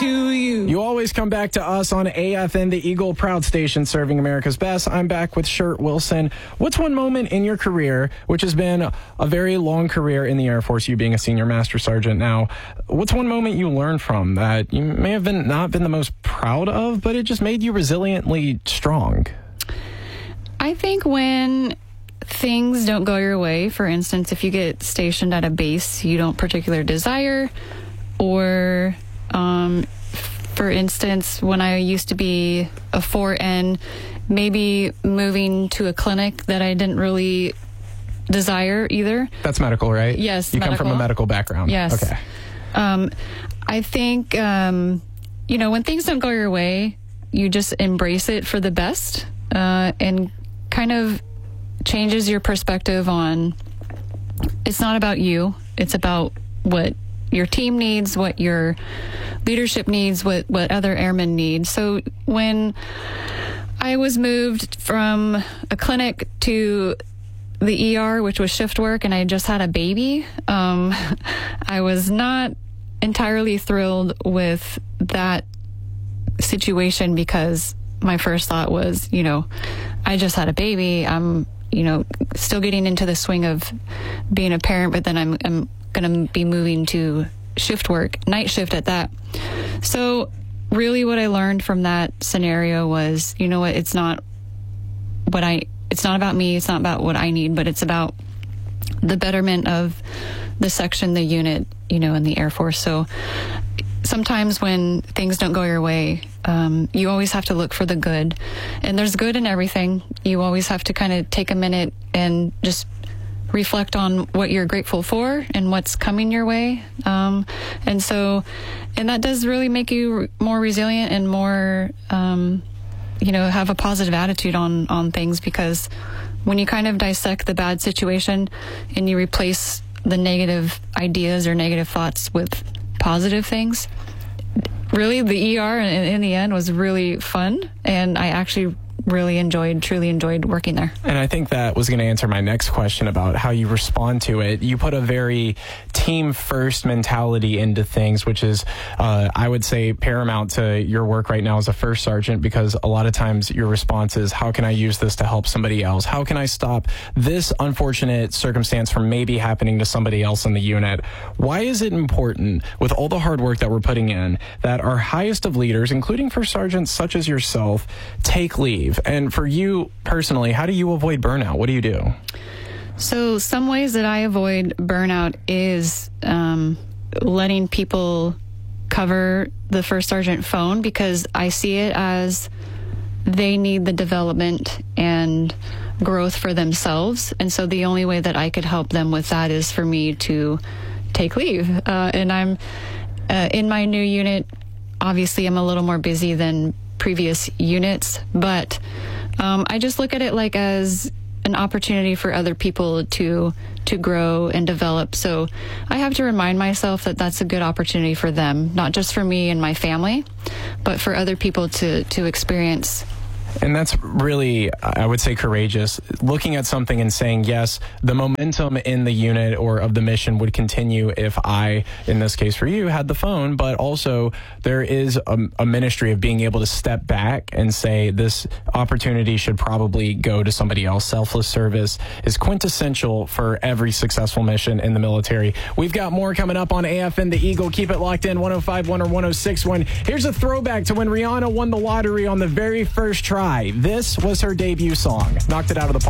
to you. You always come back to us on AFN, the Eagle Proud Station serving America's best. I'm back with Shirt Wilson. What's one moment in your career, which has been a very long career in the Air Force, you being a senior master sergeant now, what's one moment you learned from that you may have not been the most proud of, but it just made you resiliently strong? I think when things don't go your way, for instance, if you get stationed at a base you don't particularly desire, or for instance, when I used to be a 4N, maybe moving to a clinic that I didn't really desire either. That's medical, right? Yes, You medical. come from a medical background. Yes. Okay. I think, when things don't go your way, you just embrace it for the best, and kind of changes your perspective on, it's not about you, it's about what your team needs, what your leadership needs, what other airmen need. So when I was moved from a clinic to the ER, which was shift work, and I just had a baby, I was not entirely thrilled with that situation, because my first thought was, I just had a baby. I'm, still getting into the swing of being a parent, but then I'm going to be moving to shift work, night shift at that. So really what I learned from that scenario was, it's not about me, it's not about what I need, but it's about the betterment of the section, the unit, in the Air Force. So sometimes when things don't go your way, you always have to look for the good, and there's good in everything. You always have to kind of take a minute and just reflect on what you're grateful for and what's coming your way. And that does really make you more resilient and more, have a positive attitude on things, because when you kind of dissect the bad situation and you replace the negative ideas or negative thoughts with positive things, really the ER in the end was really fun, and I actually truly enjoyed working there. And I think that was going to answer my next question about how you respond to it. You put a very team-first mentality into things, which is, I would say, paramount to your work right now as a first sergeant, because a lot of times your response is, how can I use this to help somebody else? How can I stop this unfortunate circumstance from maybe happening to somebody else in the unit? Why is it important, with all the hard work that we're putting in, that our highest of leaders, including first sergeants such as yourself, take leave? And for you personally, how do you avoid burnout? What do you do? So some ways that I avoid burnout is letting people cover the first sergeant phone, because I see it as they need the development and growth for themselves. And so the only way that I could help them with that is for me to take leave. And I'm in my new unit, obviously I'm a little more busy than previous units, but I just look at it like as an opportunity for other people to grow and develop. So I have to remind myself that that's a good opportunity for them, not just for me and my family, but for other people to experience. And that's really, I would say, courageous. Looking at something and saying, yes, the momentum in the unit or of the mission would continue if I, in this case for you, had the phone. But also there is a ministry of being able to step back and say this opportunity should probably go to somebody else. Selfless service is quintessential for every successful mission in the military. We've got more coming up on AFN The Eagle. Keep it locked in, 105.1 or 106.1. Here's a throwback to when Rihanna won the lottery on the very first try. This was her debut song. Knocked it out of the park.